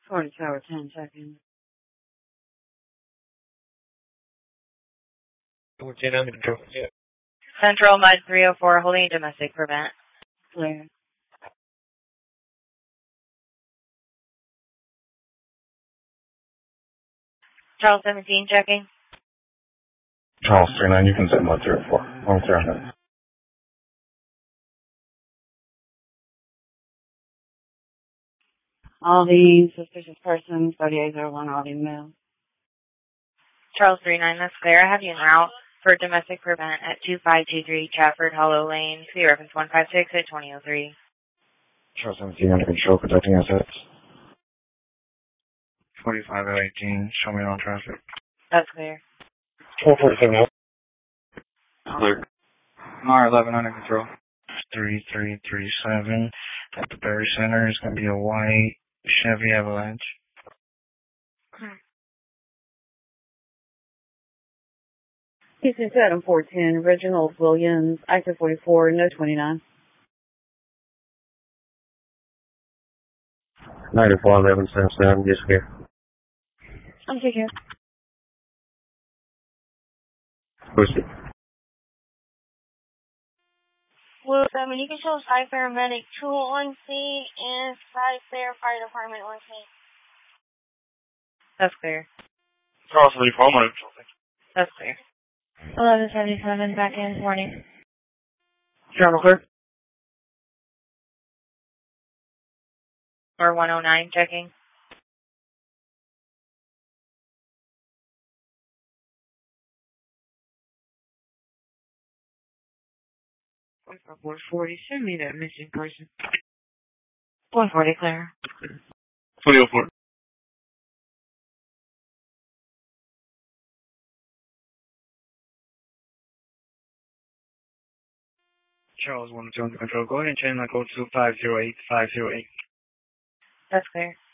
Florida Tower 10, check-in. 14 under control. Yeah. Central Mud 304, holding domestic prevent. Clear. Charles 17, checking. Charles 39, you can send Mud 304. I'm clear on that. All the suspicious persons, 3801 Aldi Mill. Charles 39, that's clear. I have you en route for domestic prevent at 2523 Trafford Hollow Lane. See reference 156 at 2003. Charles 17 under control, conducting assets. 4518, show me on traffic. That's clear. 1247. Clear. R11 under control. 3337 at the Berry Center. It's going to be a white Chevy Avalanche. Houston 7410, Reginald Williams, active 44, no 29. 941177, yes, clear. I'm taking it. Push it. Blue 7, you can show Sky Paramedic 201C and Sky Fair Fire Department 1C. That's clear. Charles 34, I'm under control. That's clear. 1177, back in, warning. Travel clear. Or 109, checking. Board 40, send me that missing person. 140, clear. 2004. Charles 102 under control. Go ahead and change my code to 508508. That's clear.